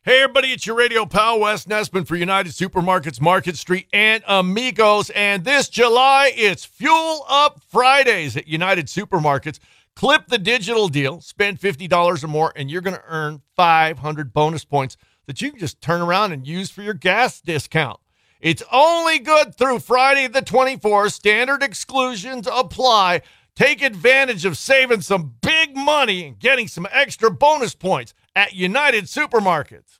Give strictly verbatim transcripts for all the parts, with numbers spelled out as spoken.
Hey, everybody, it's your radio pal, Wes Nessman for United Supermarkets, Market Street, and Amigos. And this July, it's Fuel Up Fridays at United Supermarkets. Clip the digital deal, spend fifty dollars or more, and you're going to earn five hundred bonus points that you can just turn around and use for your gas discount. It's only good through Friday the twenty-fourth. Standard exclusions apply. Take advantage of saving some big money and getting some extra bonus points at United Supermarkets.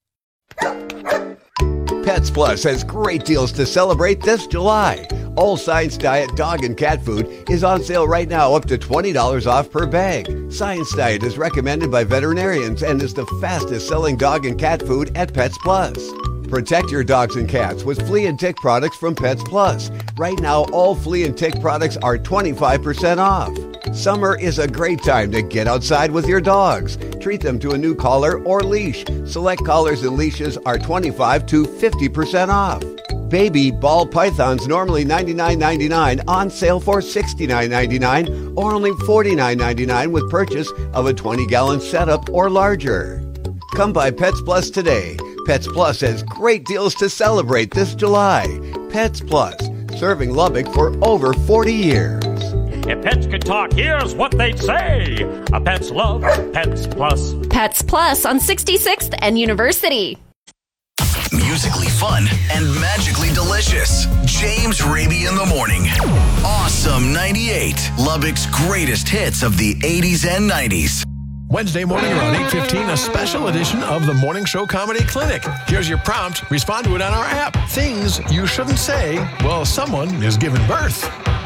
Pets Plus has great deals to celebrate this July. All Science Diet dog and cat food is on sale right now, up to twenty dollars off per bag. Science Diet is recommended by veterinarians and is the fastest selling dog and cat food at Pets Plus. Protect your dogs and cats with flea and tick products from Pets Plus. Right now, all flea and tick products are twenty-five percent off. Summer is a great time to get outside with your dogs. Treat them to a new collar or leash. Select collars and leashes are twenty-five to fifty percent off. Baby ball pythons, normally ninety-nine ninety-nine, on sale for sixty-nine ninety-nine or only forty-nine ninety-nine with purchase of a twenty gallon setup or larger. Come by Pets Plus today. Pets Plus has great deals to celebrate this July. Pets Plus, serving Lubbock for over forty years. If pets could talk, here's what they'd say. A pets love Pets Plus. Pets Plus on sixty-sixth and University. Musically fun and magically delicious. James Raby in the morning. Awesome ninety-eight. Lubbock's greatest hits of the eighties and nineties. Wednesday morning around eight fifteen, a special edition of the Morning Show Comedy Clinic. Here's your prompt. Respond to it on our app. Things you shouldn't say while someone is giving birth.